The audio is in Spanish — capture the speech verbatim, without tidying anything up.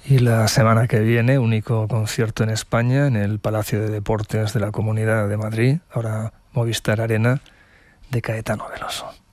Y la semana que viene, único concierto en España, en el Palacio de Deportes de la Comunidad de Madrid, ahora Movistar Arena, de Caetano Veloso.